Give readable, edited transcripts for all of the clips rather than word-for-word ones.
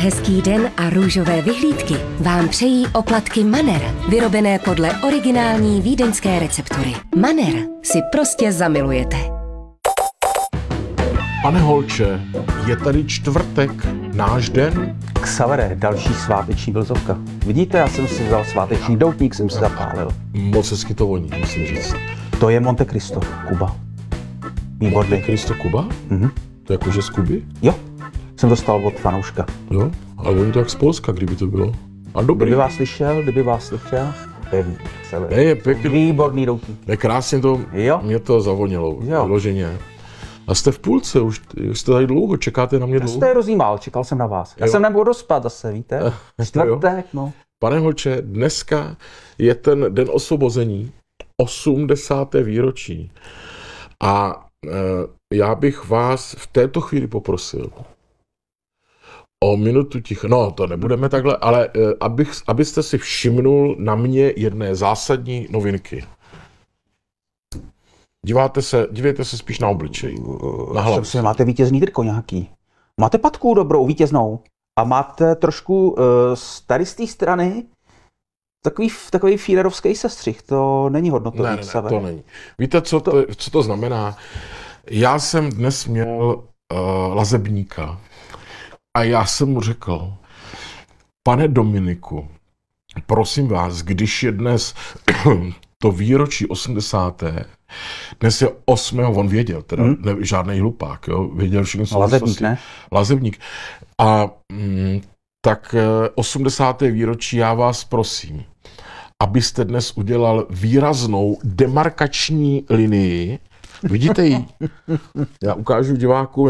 Hezký den a růžové vyhlídky vám přejí oplatky Manner, vyrobené podle originální vídeňské receptury. Manner si prostě zamilujete. Pane Holče, je tady čtvrtek, náš den? Xavere, další sváteční vlzovka. Vidíte, já jsem si vzal sváteční doutník, jsem si zapálil. Moc hezky to voní, musím říct. To je Monte Cristo, Kuba. Výborný. Monte Cristo Kuba? Mhm. To je jakože z Kuby? Jo, jsem dostal od fanouška. Jo, ale oni to jak z Polska, kdyby to bylo. A dobrý. Kdyby vás slyšel, to je Xavere. Je pěkný. Výborný doutník. Krásně to, Jo. mě to zavonilo, Jo. vyloženě. A jste v půlce, už jste tady dlouho, čekáte na mě Já dlouho? jste rozjímal, čekal jsem na vás. Já Jo. jsem nemohl dospat zase, víte? Čtvrtek, no. Pane Holče, dneska je ten den osvobození, 80. výročí. A já bych vás v této chvíli poprosil o minutu ticha. No, to nebudeme takhle, ale abyste si všimnul na mě jedné zásadní novinky. Dívejte se spíš na obličej, na hlavu. Máte vítězný triko nějaký. Máte patku dobrou, vítěznou. A máte trošku z tady z té strany takový fílerovský sestřih. To není hodnotový. Ne, to není. Víte, co to znamená? Já jsem dnes měl lazebníka a já jsem mu řekl, pane Dominiku, prosím vás, když je dnes to výročí 80. Dnes je 8. On věděl, teda žádnej hlupák, jo? Věděl všechno. Lazebník, ne? Lazebník. A tak 80. výročí já vás prosím, abyste dnes udělal výraznou demarkační linii. Vidíte ji? Já ukážu divákům.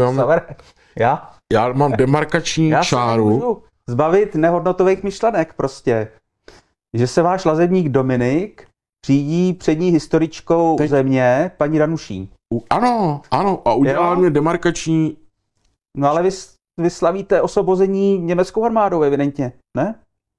Já mám demarkační čáru. Já se můžu zbavit nehodnotových myšlenek prostě. Že se váš lazebník Dominik řídí přední historičkou země, paní Danuší. Ano, a udělal mě demarkační... No ale vy slavíte osvobození německou armádou evidentně, ne?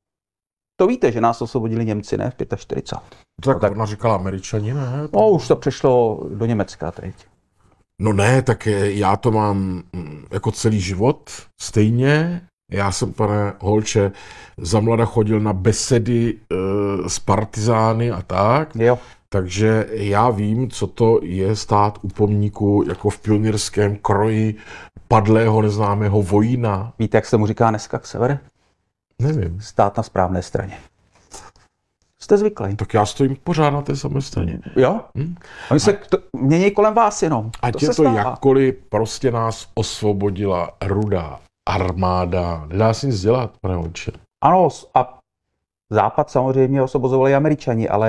To víte, že nás osvobodili Němci, ne? V 45. Tak ona říkala Američani, ne? No, už to přešlo do Německa teď. No ne, tak já to mám jako celý život stejně. Já jsem, pane Holče, za mlada chodil na besedy s partizány a tak. Jo. Takže já vím, co to je stát u pomníku jako v pionýrském kroji padlého neznámého vojína. Víte, jak se mu říká dneska Xavere? Nevím. Stát na správné straně. Jste zvyklý. Tak já stojím pořád na té samé straně. Jo? Oni se mění kolem vás jenom. Ať je to jakkoliv, prostě nás osvobodila Rudá armáda. Nedá si nic dělat, pane Holče. Ano, a Západ samozřejmě osvobozovali Američani, ale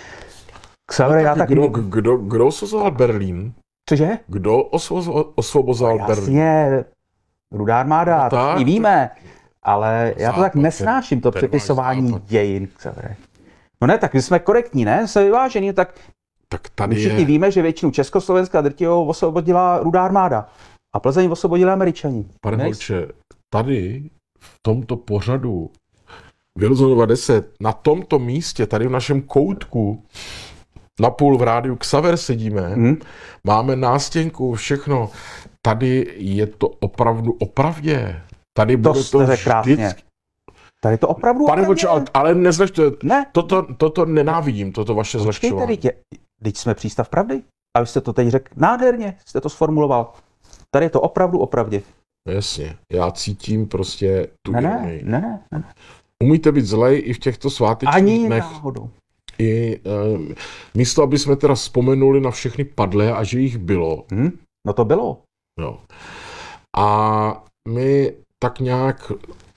Xavere, já tak... Kdo osvobozoval Berlín? Cože? Kdo osvobozoval Berlín? Jasně, Rudá armáda, no tak, víme. Ale já to tak nesnáším, to přepisování dějin, Xavere. No ne, tak my jsme korektní, ne? Jsme vyvážení, tak tady všichni víme, že většinu Československa drtivou osvobodila Rudá armáda. A Plzeň osvobodili Američani. Pane Holče, tady v tomto pořadu Wilsonova 10, na tomto místě, tady v našem koutku, napůl v rádiu Xaver sedíme, máme nástěnku, všechno. Tady je to opravdu opravdě. Tady to bude to vždycky. Tady to opravdu Pane Holče, ale nezlehčte, ne. Toto nenávidím, toto vaše zlehčování. Teď jsme přístav pravdy? A vy jste to teď řekl nádherně, jste to sformuloval. Tady je to opravdu opravdě. Jasně, já cítím prostě tu Ne. Umíte být zlej i v těchto svátečních dnech. Ani náhodou. I místo, aby jsme teda vzpomenuli na všechny padlé a že jich bylo. No to bylo. Jo. A my tak nějak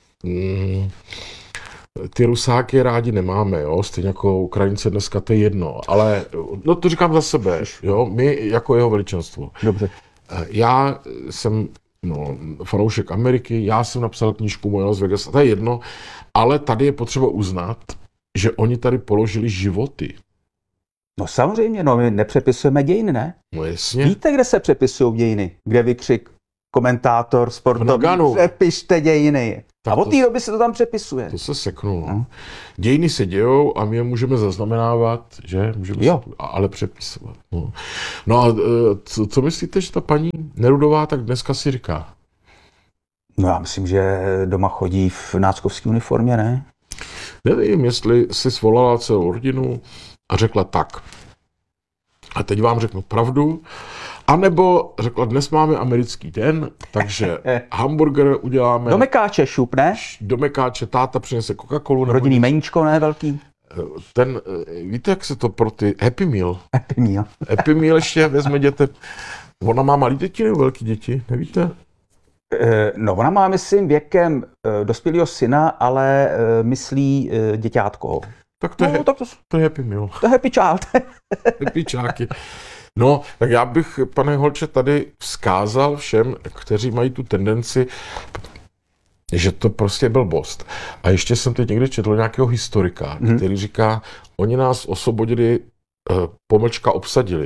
ty Rusáky rádi nemáme, jo? Stejně jako Ukrajince dneska, to je jedno. Ale no to říkám za sebe, jo? My jako jeho veličenstvo. Dobře. Já jsem fanoušek Ameriky, já jsem napsal knížku Moje Las Vegas, to je jedno, ale tady je potřeba uznat, že oni tady položili životy. No samozřejmě, my nepřepisujeme dějiny, ne? No jasně. Víte, kde se přepisují dějiny? Kde vykřik komentátor sportovní, přepište dějiny. A od té doby se to tam přepisuje. To se seknulo. Dějiny se dějou a my je můžeme zaznamenávat, že? Můžeme ale přepisovat. No a co myslíte, že ta paní Nerudová tak dneska si říká? No já myslím, že doma chodí v náckovské uniformě, ne? Nevím, jestli si svolala celou rodinu a řekla tak. A teď vám řeknu pravdu. A nebo řekla, dnes máme americký den, takže hamburger uděláme. Do mekáče šup, ne? Do mekáče, táta přinese Coca-Colu. Rodinný meníčko, ne velký? Víte, jak se to pro ty Happy Meal? Happy Meal. Happy Meal ještě vezme dětem. Ona má malý děti nebo velký děti, nevíte? No, ona má, myslím, věkem dospělého syna, ale myslí děťátko. Tak to je, to je Happy Meal. To je Happy Child. Happy čáky. No, tak já bych, pane Holče, tady vzkázal všem, kteří mají tu tendenci, že to prostě blbost. A ještě jsem teď někde četl nějakého historika, který říká, oni nás osvobodili, pomlčka obsadili.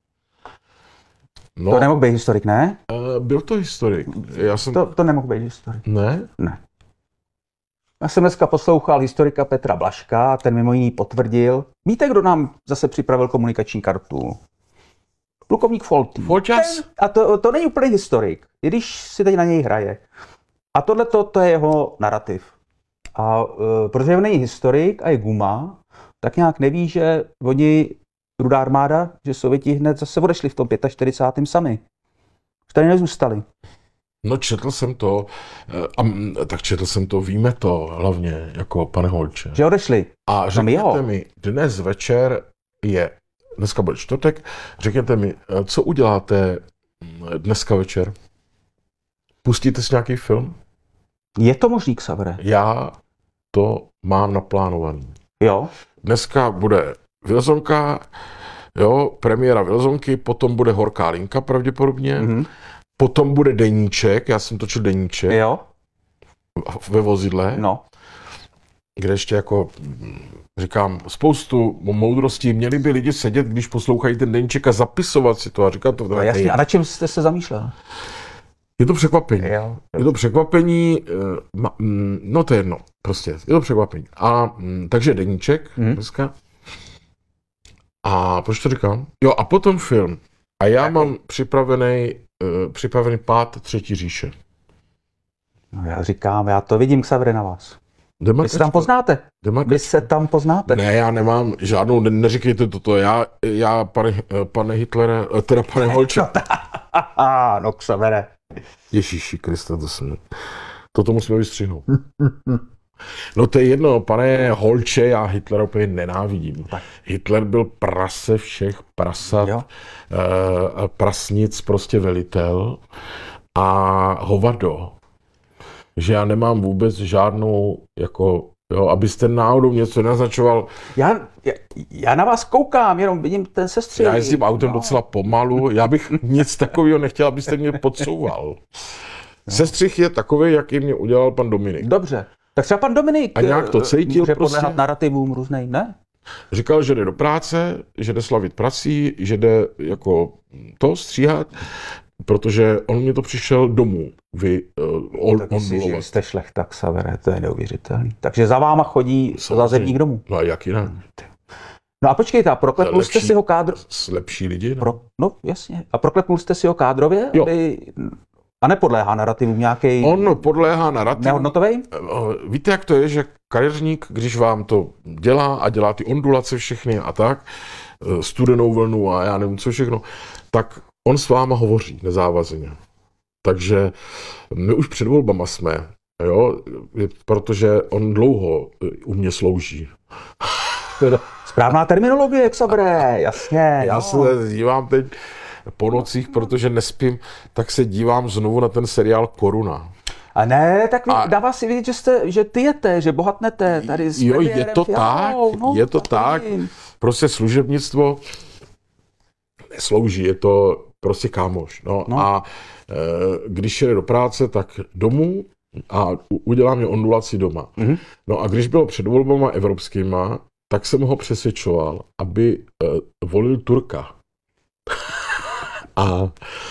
No, to nemohl být historik, ne? Byl to historik. To nemohl být historik. Ne? Ne. Já jsem dneska poslouchal historika Petra Blažka, ten mimo jiný potvrdil. Víte, kdo nám zase připravil komunikační kartu? Plukovník Foltý. Folčas? A to není úplně historik, i když si teď na něj hraje. A tohle to je jeho narrativ. A protože on není historik a je guma, tak nějak neví, že oni, Rudá armáda, že Sověti hned zase odešli v tom 45. sami. Už tady nezůstali. No četl jsem to, víme to hlavně, jako pane Holče. Že odešli. A řekněte mi, dnes večer dneska bude čtvrtek, řekněte mi, co uděláte dneska večer? Pustíte si nějaký film? Je to možný, Xavere? Já to mám naplánovaný. Jo? Dneska bude Vilzonka, premiéra Vilzonky, potom bude Horká linka pravděpodobně, potom bude deníček, já jsem točil deníček. Jo? Ve vozidle. No. Kde ještě jako říkám, spoustu moudrostí, měli by lidi sedět, když poslouchají ten deníček a zapisovat si to a říkat to. No jasně, a na čem jste se zamýšlel? Je to překvapení. Jo. Je to překvapení, no to je jedno, prostě, je to překvapení. A takže deníček dneska. A proč to říkám? Jo, a potom film. A já mám připravený Pád třetí říše. No já říkám, já to vidím, Xavere, na vás. Vy se tam poznáte. Vy se tam poznáte. Ne, já nemám žádnou, neříkejte toto. Já pane Hitlere, teda pane Holče. No, Xavere. Ježíši Kriste, toto musíme vystřihnout. No to je jedno, pane Holče, já Hitlera úplně nenávidím. Hitler byl prase všech prasat, prasnic, prostě velitel a hovado. Že já nemám vůbec žádnou, jako, abyste náhodou něco naznačoval. Já na vás koukám, jenom vidím ten sestřih. Já jezdím autem docela pomalu, já bych nic takového nechtěl, abyste mě podsouval. Sestřih je takový, jaký mě udělal pan Dominik. Dobře, tak třeba pan Dominik a nějak to cítil, může podléhat narrativům různým, ne? Říkal, že jde do práce, že jde slavit prací, že jde jako to stříhat, protože on mě to přišel domů Vy jste šlechta, Xavere, to je neuvěřitelný. Takže za váma chodí zazebník domů. No a jak jinak? No a počkejte, a proklepnul jste si ho Lepší lidi, ne? No jasně. A proklepnul jste si ho kádrově? Jo. A nepodléhá narrativům nějaký On podléhá narrativům. Nehodnotový? Víte, jak to je, že kadeřník, když vám to dělá a dělá ty ondulace všechny a tak, studenou vlnu a já nevím co všechno, tak on s váma hovoří nezávazně. Takže my už před volbama jsme, protože on dlouho u mě slouží. Správná terminologie, Xavere, jasně. Já se dívám teď po nocích, protože nespím, tak se dívám znovu na ten seriál Koruna. A ne, tak dává si vidět, že tyjete, že bohatnete tady s premiérem. Je to tak, je to tak. Prostě služebnictvo neslouží, je to prostě kámoš. No. A když jde do práce, tak domů a udělá mě ondulaci doma. No a když bylo před volbama evropskýma, tak jsem ho přesvědčoval, aby volil Turka. A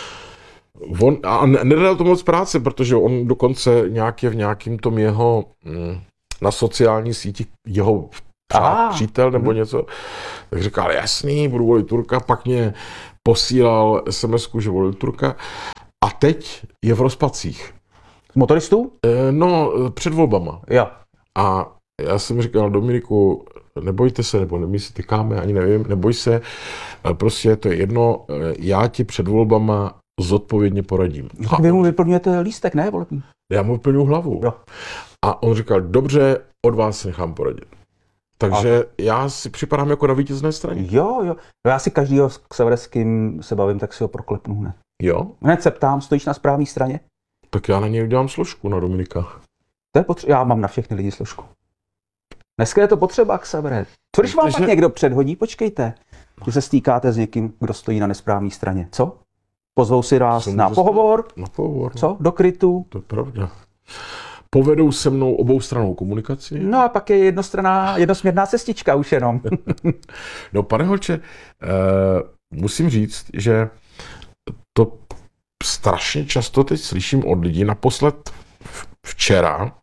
nedal to moc práce, protože on dokonce v nějakým tom jeho na sociální síti jeho přítel nebo něco, tak říkal, jasný, budu volit Turka, pak mě posílal SMS-ku, že volil Turka a teď je v rozpacích. Motoristů? No, před volbama. Jo. A já jsem říkal, Dominiku, nebojte se, nebo my si tykáme, ani nevím, neboj se, prostě to je jedno, já ti před volbama zodpovědně poradím. No, tak vy mu vyplňujete lístek, ne, volební? Já mu vyplňuji hlavu. Jo. A on říkal, dobře, od vás se nechám poradit. Takže já si připadám jako na vítězné straně. Jo. Já si každýho, s kým se bavím, tak si ho proklepnu hned. Jo? Hned se ptám, stojíš na správné straně? Tak já na něj udělám složku, na Dominika. To je potřeba, já mám na všechny lidi složku. Dneska je to potřeba, Xavere. Co když vám pak někdo předhodí? Počkejte, že se stýkáte s někým, kdo stojí na nesprávné straně. Co? Pozvou si vás na pohovor? Na pohovor. Co? Do krytu? To je pravda. Povedou se mnou oboustrannou komunikaci. No a pak je jednosměrná cestička už jenom. No, pane Holče, musím říct, že to strašně často teď slyším od lidí. Naposled včera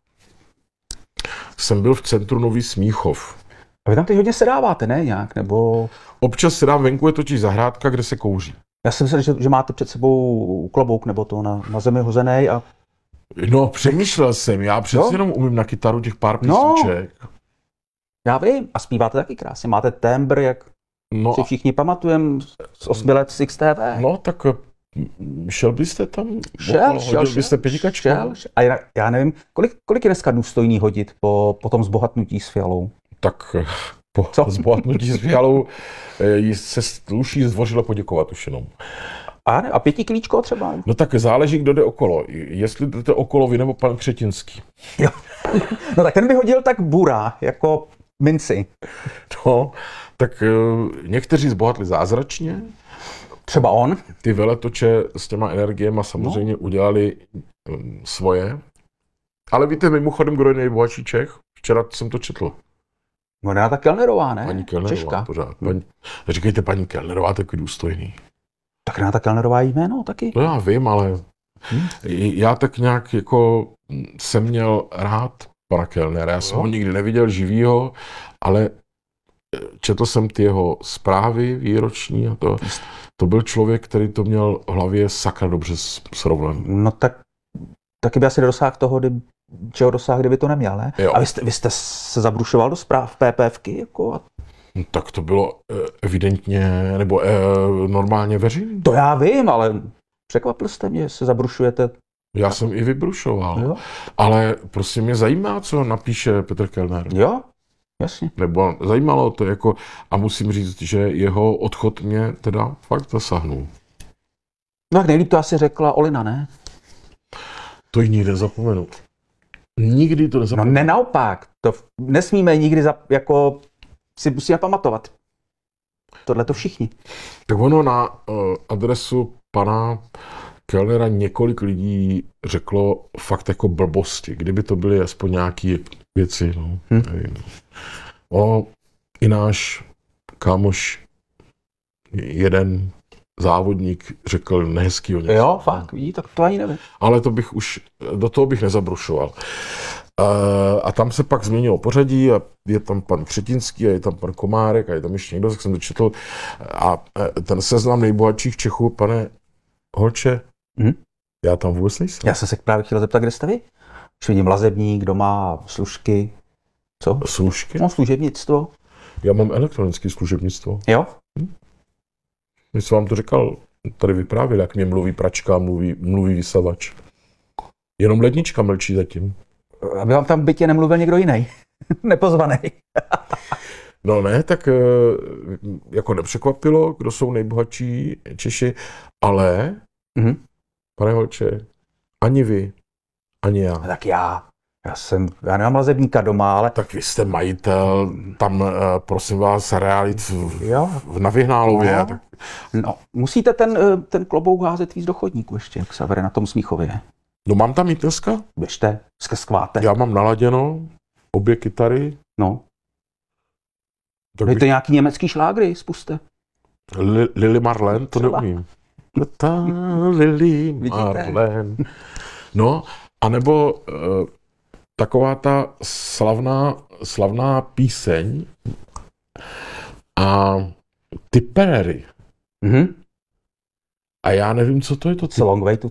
jsem byl v centru Nový Smíchov. A vy tam teď hodně sedáváte, ne nějak? Nebo... Občas sedám, venku je totiž zahrádka, kde se kouří. Já jsem myslel, že máte před sebou klobouk nebo to na zemi hozený a... No, přemýšlel jsem, já přece jenom umím na kytaru těch pár písniček. No, já vím, a zpíváte taky krásně, máte tembr, jak si všichni pamatujeme z 8 let z XTV. No, tak šel byste tam? Šel byste pětikačku? A já nevím, kolik je dneska důstojný hodit po tom zbohatnutí s Fialou? Tak po zbohatnutí s Fialou se sluší zdvořile poděkovat už jenom. A 5 kilíčko třeba? No tak záleží, kdo jde okolo. Jestli jdete okolo vy nebo pan Křetinský. Jo. No tak ten by hodil tak bura, jako minci. No, tak někteří zbohatli zázračně. Třeba on. Ty veletoče s těma energiema samozřejmě udělali svoje. Ale víte mimochodem, kdo je nejbohatší Čech? Včera jsem to četl. No Renata Kellnerová, ne? Paní Kellnerová, Češka. Pořád. Říkejte paní Kellnerová, takový důstojný. Tak Renata Kellnerová je jméno taky. No já vím, ale já tak nějak jako jsem měl rád pana Kellnera. Já jsem ho nikdy neviděl živýho, ale četl jsem ty jeho zprávy výroční a to byl člověk, který to měl v hlavě sakra dobře srovnaný. No tak taky by asi dosáhl toho, čeho dosáhl, kdyby to neměl, ne? Jo. A vy jste se zabrušoval do zpráv PPFky? Jako? No, tak to bylo evidentně, nebo normálně veřejný. To já vím, ale překvapil jste mě, že se zabrušujete. Já jsem i vybrušoval, jo. Ale prostě mě zajímá, co napíše Petr Kellner. Jo, jasně. Nebo zajímalo to jako, a musím říct, že jeho odchod mě teda fakt zasáhnul. No tak nejlíp to asi řekla Olina, ne? To ji nikdy nezapomenu. Nikdy to nezapomenu. No ne naopak, to nesmíme nikdy jako si musíme pamatovat. Tohle to všichni. Tak ono na adresu pana Kellnera několik lidí řeklo fakt jako blbosti. Kdyby to byly aspoň nějaké věci, no, nevím. Ono i náš kámoš, jeden závodník řekl nehezký o něm. Jo, fakt, vidí, tak to ani nevím. Ale to bych už, do toho bych nezabrušoval. A tam se pak změnilo pořadí a je tam pan Křetinský a je tam pan Komárek a je tam ještě někdo, tak jsem to četl. A ten seznam nejbohatších Čechů, pane Holče, já tam vůbec nejsem. Já jsem se právě chtěl zeptat, kde jste vy? Už vidím Lazebník, kdo má služky. Co? Služky? No, služebnictvo. Já mám elektronické služebnictvo. Jo? Když jsem vám to říkal, tady vyprávěl, jak mě mluví pračka, mluví vysavač. Jenom lednička mlčí zatím. Aby vám tam v bytě nemluvil někdo jiný. Nepozvaný. No ne, tak jako nepřekvapilo, kdo jsou nejbohatší Češi, ale, pane Holče, ani vy, ani já. Tak já nemám Lazebníka doma, ale... Tak vy jste majitel, tam, prosím vás, realit na Vyhnálově. No. Tak... No, musíte ten klobouk házet víc do chodníku ještě, jak se vede na tom Smíchově. No mám tam jít dneska? Běžte, skváte. Já mám naladěno, obě kytary. No. Dejte nějaký německý šlágry, spuste. Lili Marlen, to neumím. Lili Marlen. No, anebo taková ta slavná píseň a Tipperary. A já nevím, co to je to. It's a long way to